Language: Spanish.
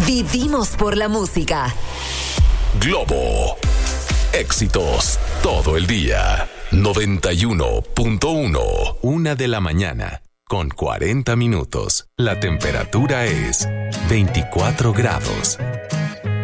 Vivimos por la música. Globo. Éxitos todo el día. 91.1. 1:00 con 40 minutos. La temperatura es 24 grados.